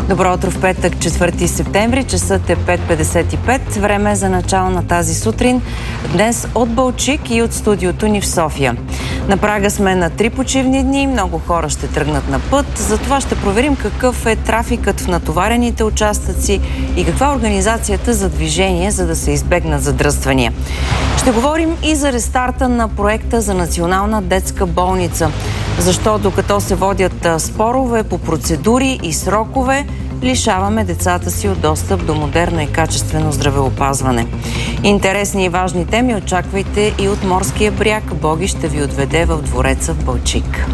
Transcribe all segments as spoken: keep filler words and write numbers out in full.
Добро утро в петък, четвърти септември. Часът е пет петдесет и пет. Време е за начало на тази сутрин. Днес от Балчик и от студиото ни в София. На прага сме на три почивни дни. Много хора ще тръгнат на път. Затова ще проверим какъв е трафикът в натоварените участъци и каква е организацията за движение, за да се избегнат задръствания. Ще говорим и за рестарта на проекта за Национална детска болница. Защо докато се водят спорове по процедури и срокове, лишаваме децата си от достъп до модерно и качествено здравеопазване. Интересни и важни теми очаквайте и от морския бряг. Боги ще ви отведе в двореца в Балчик.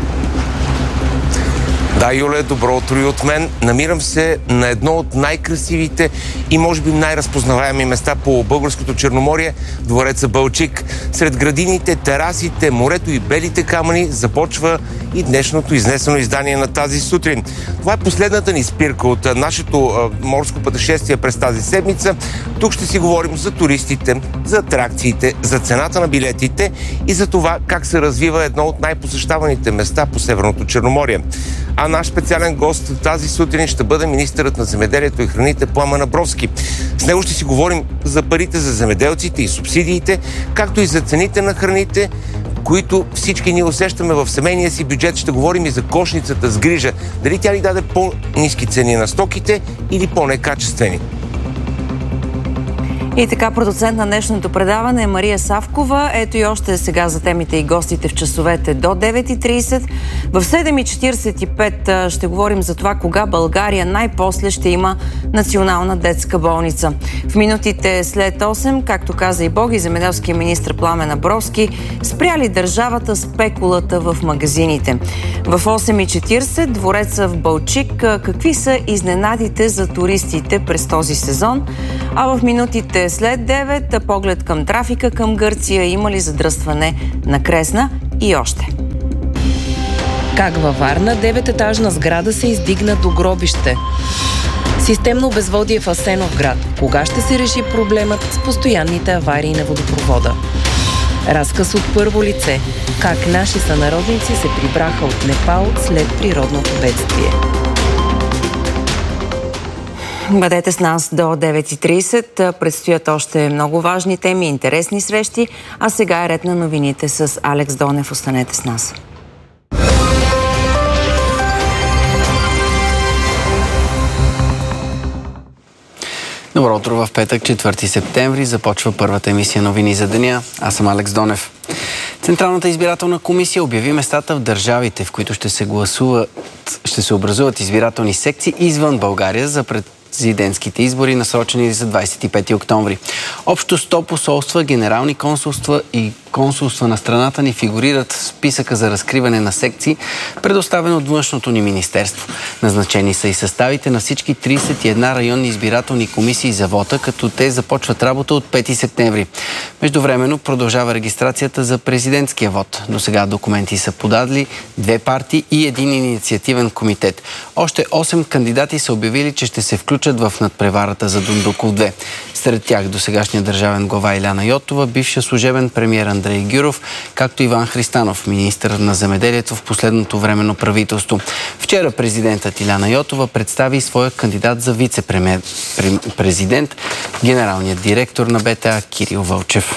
Да, Юле, добро утро и от мен. Намирам се на едно от най-красивите и може би най-разпознаваеми места по българското Черноморие – двореца Балчик. Сред градините, терасите, морето и белите камъни започва и днешното изнесено издание на тази сутрин. Това е последната ни спирка от нашето а, морско пътешествие през тази седмица. Тук ще си говорим за туристите, за атракциите, за цената на билетите и за това как се развива едно от най-посещаваните места по Северното Черноморие. А наш специален гост тази сутрин ще бъде министърът на земеделието и храните Пламен Абровски. С него ще си говорим за парите за земеделците и субсидиите, както и за цените на храните, които всички ние усещаме в семейния си бюджет. Ще говорим и за кошницата с грижа. Дали тя ни даде по-ниски цени на стоките или по-некачествени. И така, продуцент на днешното предаване е Мария Савкова. Ето и още сега за темите и гостите в часовете до девет и тридесет. В седем и четиридесет и пет ще говорим за това кога България най-после ще има Национална детска болница. В минутите след осем, както каза и Боги, земеделския министр Пламен Абровски, спряли държавата спекулата в магазините. В осем и четиридесет двореца в Балчик, какви са изненадите за туристите през този сезон, а в минутите след девет поглед към трафика към Гърция, има ли задръстване на Кресна и още. Как във Варна девететажна сграда се издигна до гробище? Системно безводие в Асеновград. Кога ще се реши проблемът с постоянните аварии на водопровода? Разказ от първо лице. Как наши сънародници се прибраха от Непал след природното бедствие. Бъдете с нас до девет и тридесет. Предстоят още много важни теми, интересни срещи. А сега е ред на новините с Алекс Донев. Останете с нас. Добро утро в петък, четвърти септември. Започва първата емисия новини за деня. Аз съм Алекс Донев. Централната избирателна комисия обяви местата в държавите, в които ще се гласуват, ще се образуват избирателни секции извън България за президентските избори, насрочени за двадесет и пети октомври. Общо сто посолства, генерални консулства и консулства на страната ни фигурират в списъка за разкриване на секции, предоставен от външното ни министерство. Назначени са и съставите на всички тридесет и една районни избирателни комисии за вота, като те започват работа от пети септември. Междувременно продължава регистрацията за президентския вод. До сега документи са подадли две партии и един инициативен комитет. Още осем кандидати са обявили, че ще се включат в надпреварата за Дондуков две. Сред тях досегашния държавен глава Иляна Йотова, бившия служебен премиер Андрей Гюров, както Иван Христанов, министър на земеделието в последното временно правителство. Вчера президентът Иляна Йотова представи своя кандидат за вице-президент, генералният директор на БТА Кирил Вълчев.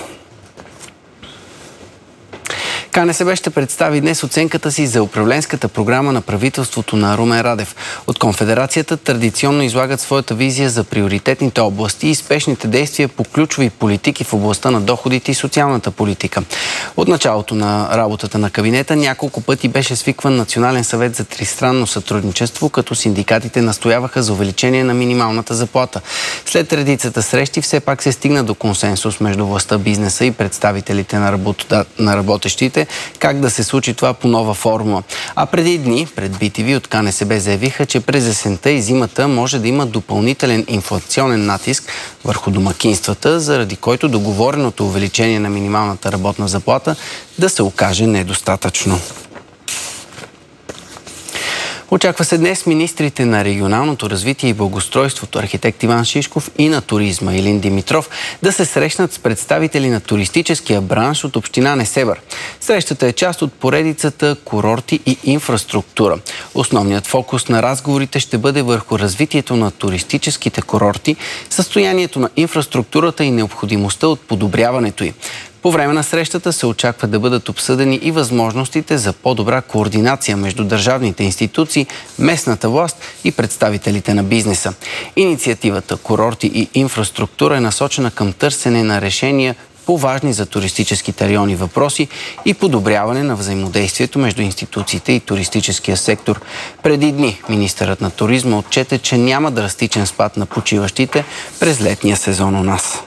КНСБ ще представи днес оценката си за управленската програма на правителството на Румен Радев. От Конфедерацията традиционно излагат своята визия за приоритетните области и спешните действия по ключови политики в областта на доходите и социалната политика. От началото на работата на кабинета няколко пъти беше свикван Национален съвет за тристранно сътрудничество, като синдикатите настояваха за увеличение на минималната заплата. След редицата срещи все пак се стигна до консенсус между властта, бизнеса и представителите на, работа, на работещите, как да се случи това по нова формула. А преди дни пред Би Ти Ви от КНСБ заявиха, че през есента и зимата може да има допълнителен инфлационен натиск върху домакинствата, заради който договореното увеличение на минималната работна заплата да се окаже недостатъчно. Очаква се днес министрите на регионалното развитие и благоустройството, архитект Иван Шишков, и на туризма Илин Димитров да се срещнат с представители на туристическия бранш от община Несебър. Срещата е част от поредицата курорти и инфраструктура. Основният фокус на разговорите ще бъде върху развитието на туристическите курорти, състоянието на инфраструктурата и необходимостта от подобряването й. По време на срещата се очаква да бъдат обсъдени и възможностите за по-добра координация между държавните институции, местната власт и представителите на бизнеса. Инициативата Курорти и инфраструктура е насочена към търсене на решения по важни за туристическите райони въпроси и подобряване на взаимодействието между институциите и туристическия сектор. Преди дни министърът на туризма отчете, че няма драстичен спад на почиващите през летния сезон у нас.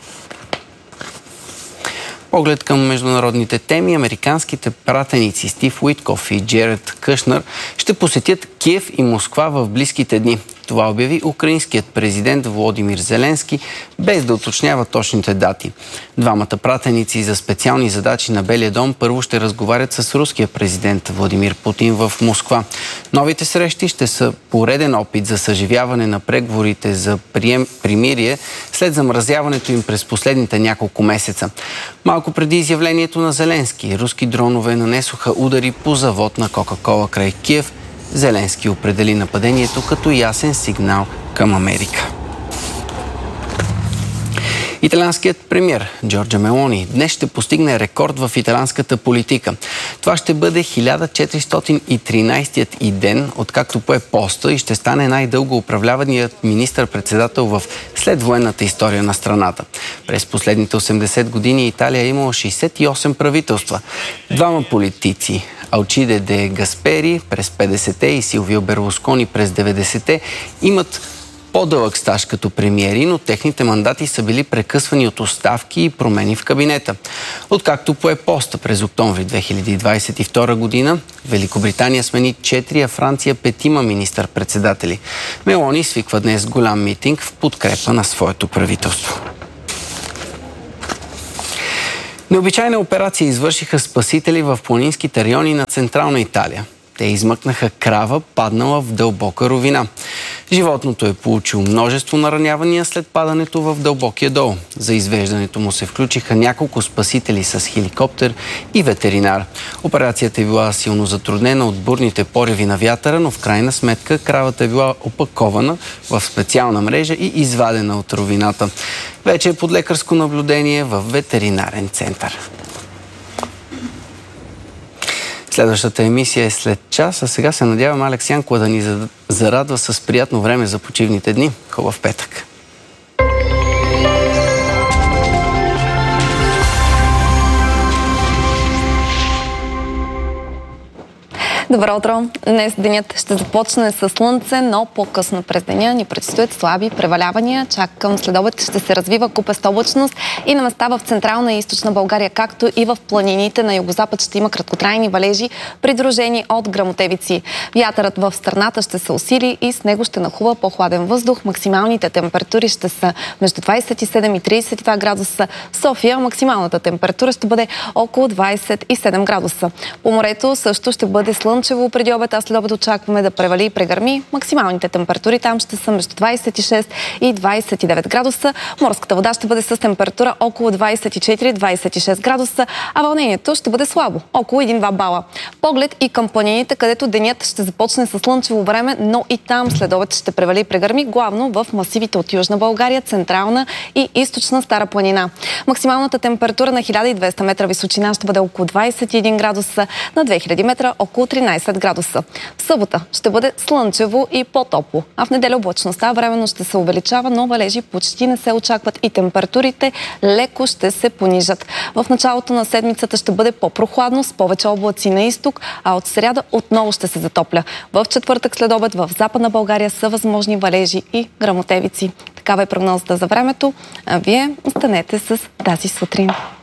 Поглед към международните теми, американските пратеници Стив Уитков и Джеред Кушнер ще посетят Киев и Москва в близките дни. Това обяви украинският президент Володимир Зеленски, без да уточнява точните дати. Двамата пратеници за специални задачи на Белия дом първо ще разговарят с руския президент Владимир Путин в Москва. Новите срещи ще са пореден опит за съживяване на преговорите за прием, примирие след замразяването им през последните няколко месеца. Малко преди изявлението на Зеленски, руски дронове нанесоха удари по завод на Кока-кола край Киев. Зеленски определи нападението като ясен сигнал към Америка. Италианският премиер Джорджа Мелони днес ще постигне рекорд в италианската политика. Това ще бъде хиляда четиристотин и тринайсети и ден, откакто пое поста, и ще стане най-дълго управляваният министър-председател в следвоенната история на страната. През последните осемдесет години Италия е имала шейсет и осем правителства. Двама политици, Алчиде де Гаспери през петдесетте и Силвио Берлускони през деветдесетте, имат по-дълъг стаж като премиери, но техните мандати са били прекъсвани от оставки и промени в кабинета. Откакто пое поста през октомври две хиляди двайсет и втора година, Великобритания смени четири, а Франция петима министър-председатели. Мелони свиква днес голям митинг в подкрепа на своето правителство. Необичайна операция извършиха спасители в планинските райони на Централна Италия. Те измъкнаха крава, паднала в дълбока ровина. Животното е получило множество наранявания след падането в дълбокия дол. За извеждането му се включиха няколко спасители с хеликоптер и ветеринар. Операцията е била силно затруднена от бурните пориви на вятъра, но в крайна сметка кравата е била опакована в специална мрежа и извадена от ровината. Вече е под лекарско наблюдение в ветеринарен център. Следващата емисия е след час, а сега се надявам Алекс Янкова да ни зарадва с приятно време за почивните дни. Хубав петък! Добро утро! Днес денят ще започне с слънце, но по-късно през деня ни предстоят слаби превалявания. Чак към следобед ще се развива купеста облачност и на места в централна и източна България, както и в планините на югозапад ще има краткотрайни валежи, придружени от гръмотевици. Вятърът в страната ще се усили и с него ще нахлува по-хладен въздух. Максималните температури ще са между двайсет и седем и трийсет и два градуса. В София максималната температура ще бъде около двайсет и седем градуса. По морето също ще бъде слънчево преди обед, а след обед очакваме да превали и прегърми. Максималните температури там ще са между двайсет и шест и двайсет и девет градуса. Морската вода ще бъде с температура около двайсет и четири до двайсет и шест градуса, а вълнението ще бъде слабо, около един-два бала. Поглед и към планините, където денят ще започне с слънчево време, но и там след обед ще превали и прегърми, главно в масивите от Южна България, Централна и Източна Стара планина. Максималната температура на хиляда и двеста метра височина ще бъде около двайсет и един градуса, на две хиляди метра около тринайсет градуса. В събота ще бъде слънчево и по-топло, а в неделя облачността временно ще се увеличава, но валежи почти не се очакват и температурите леко ще се понижат. В началото на седмицата ще бъде по-прохладно, с повече облаци на изток, а от сряда отново ще се затопля. В четвъртък след обед в Западна България са възможни валежи и гръмотевици. Такава е прогнозата за времето, а вие останете с тази сутрин.